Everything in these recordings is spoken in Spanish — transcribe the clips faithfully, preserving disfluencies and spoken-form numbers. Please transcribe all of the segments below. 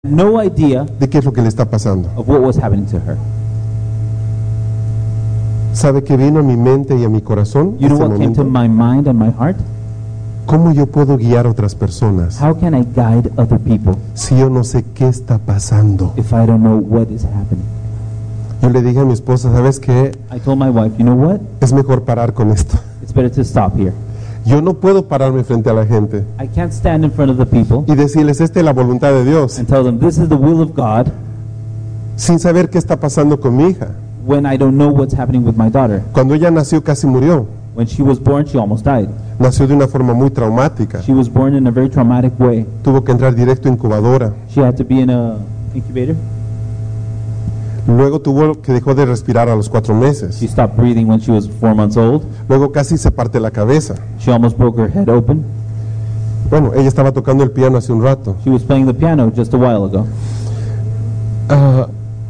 no idea de qué es lo que le está pasando. of what was happening to her. ¿Sabe qué vino a mi mente y a mi corazón? You know ese what came to momento? my mind and my heart? ¿Cómo yo puedo guiar a otras personas How can I guide other people si yo no sé qué está pasando? if I don't know what is happening? Yo le dije a mi esposa, ¿sabes qué? I told my wife, you know what? Es mejor parar con esto. It's better to stop here. Yo no puedo pararme frente a la gente I can't stand in front of the people y decirles, esta es la voluntad de Dios, and tell them this is the will of God sin saber qué está pasando con mi hija. when I don't know what's happening with my daughter. Cuando ella nació casi murió. When she was born, she almost died. Nació de una forma muy traumática. She was born in a very traumatic way. Tuvo que entrar directo a incubadora. She had to be in a incubator. Luego tuvo que dejó de respirar a los cuatro meses. She stopped breathing when she was four months old. Luego casi se parte la cabeza. She almost broke her head open. Bueno, ella estaba tocando el piano hace un rato. She was playing the piano just a while ago. Ah,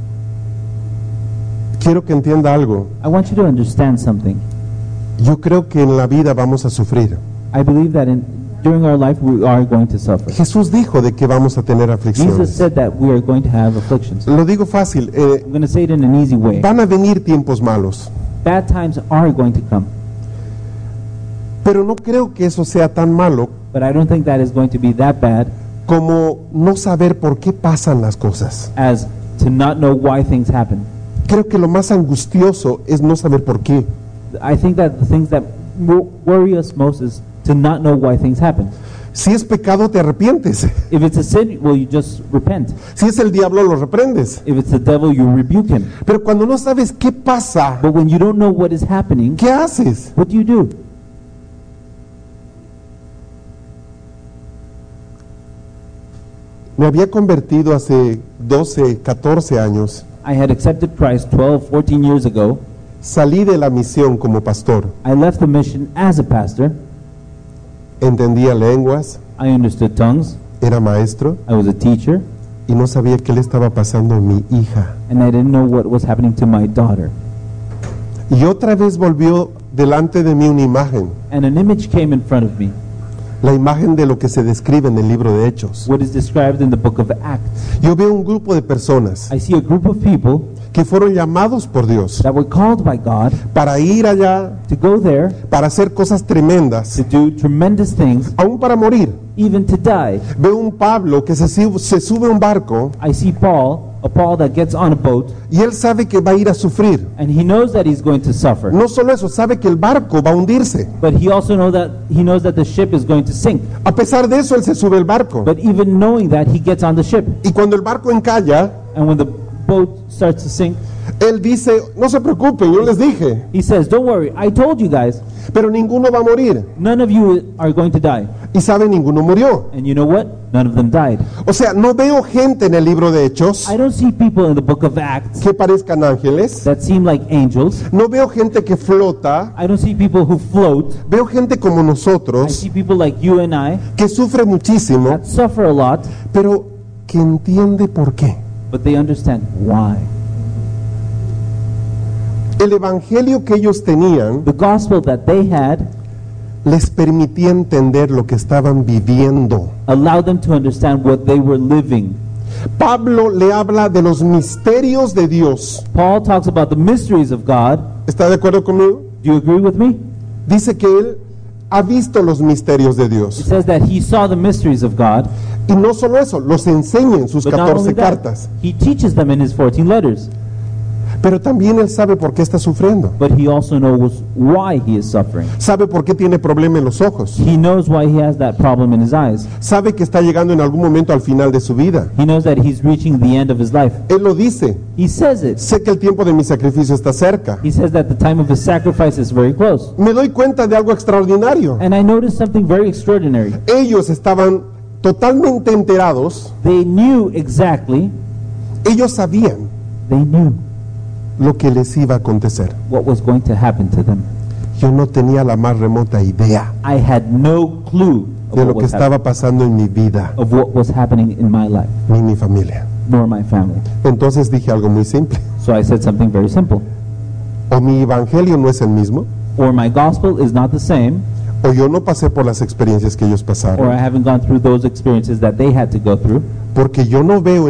quiero que entienda algo. I want you to understand something. Yo creo que en la vida vamos a sufrir. I believe that in, during our life we are going to suffer. Jesús dijo de que vamos a tener Jesus aflicciones. said that we are going to have afflictions. Lo digo fácil, eh, I'm going to say it in an easy way. van a venir tiempos malos, Bad times are going to come, pero no creo que eso sea tan malo but I don't think that is going to be that bad como no saber por qué pasan las cosas. as to not know why things happen. Creo que lo más angustioso es no saber por qué. I think that the things that wo- worry us most is to not know why things happen. Si es pecado, te arrepientes. If it's a sin, well, you just repent. Si es el diablo, lo reprendes. If it's the devil, you rebuke him. Pero cuando no sabes qué pasa, But when you don't know what is happening, ¿qué haces? what do you do? Me había convertido hace doce, catorce años. I had accepted Christ twelve, fourteen years ago. Salí de la misión como pastor. I left the mission as a pastor. Entendía lenguas, I understood tongues. era maestro I was a teacher. y no sabía qué le estaba pasando a mi hija. And I didn't know what was happening to my daughter. Y otra vez volvió delante de mí una imagen, And an image came in front of me, la imagen de lo que se describe en el libro de Hechos. what is described in the book of Acts. Yo veo un grupo de personas I see a group of people que fueron llamados por Dios that were called by God para ir allá, to go there, para hacer cosas tremendas, to do tremendous things, aún para morir. even to die. Veo un Pablo que se, sub- se sube a un barco I see Paul, a Paul that gets on a boat, y él sabe que va a ir a sufrir. and he knows that he's going to suffer. No solo eso, sabe que el barco va a hundirse. But he also know that he knows that the ship is going to sink. A pesar de eso, él se sube al barco. But even knowing that, he gets on the ship. Y cuando el barco encalla, And when the boat starts to sink, él dice, no se preocupen, yo les dije, he says, "Don't worry, I told you guys, pero ninguno va a morir. none of you are going to die." Y sabe, ninguno murió. And you know what? None of them died. O sea, no veo gente en el libro de Hechos I don't see people in the book of Acts que parezcan ángeles. that seem like angels. No veo gente que flota. I don't see people who float. Veo gente como I nosotros see people like you and I que sufre muchísimo, that suffer a lot, pero que entiende por qué. but they understand why. El evangelio que ellos tenían The gospel that they had les permitía entender lo que estaban viviendo. allowed them to understand what they were living. Pablo le habla de los misterios de Dios. Paul talks about the mysteries of God. ¿Está de acuerdo conmigo? Do you agree with me? Dice que él ha visto los misterios de It Dios. says that he saw the mysteries of God, Y no solo eso, los enseña en sus but not only catorce that, cartas. he teaches them in his fourteen letters. Pero también él sabe por qué está sufriendo. But he also knows why he is suffering. Sabe por qué tiene problema en los ojos. He knows why he has that problem in his eyes. Sabe que está llegando en algún momento al final de su vida. He knows that he's reaching the end of his life. Él lo dice. He says it. Sé que el tiempo de mi sacrificio está cerca. He says that the time of his sacrifice is very close. Me doy cuenta de algo extraordinario. And I noticed something very extraordinary. Ellos estaban totalmente enterados. They knew exactly, Ellos sabían they knew lo que les iba a acontecer. what was going to happen to them. Yo no tenía la más remota idea I had no clue of de lo what que was, hap- estaba pasando en mi vida of what was happening in my life, ni en mi familia. nor my family. Entonces dije algo muy simple. So I said something very simple. O mi evangelio no es el mismo, Or my gospel is not the same, o yo no pasé por las experiencias que ellos or I pasaron, haven't gone through those experiences that they had to go through, porque yo no veo